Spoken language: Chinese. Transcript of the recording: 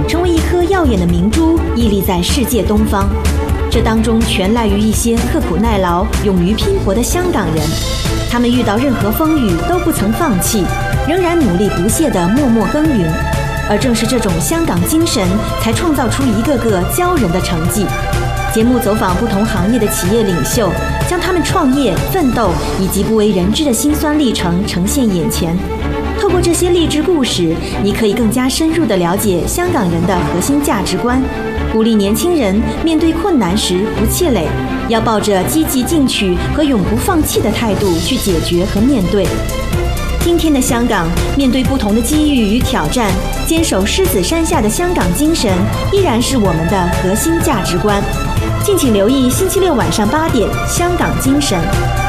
成为一颗耀眼的明珠，屹立在世界东方。这当中全赖于一些刻苦耐劳、勇于拼搏的香港人，他们遇到任何风雨都不曾放弃，仍然努力不懈地默默耕耘。而正是这种香港精神，才创造出一个个骄人的成绩。节目走访不同行业的企业领袖，将他们创业、奋斗以及不为人知的辛酸历程呈现眼前。透过这些励志故事，你可以更加深入地了解香港人的核心价值观，鼓励年轻人面对困难时不气馁，要抱着积极进取和永不放弃的态度去解决和面对。今天的香港，面对不同的机遇与挑战，坚守狮子山下的香港精神依然是我们的核心价值观。敬请留意星期六晚上8点《香港精神》。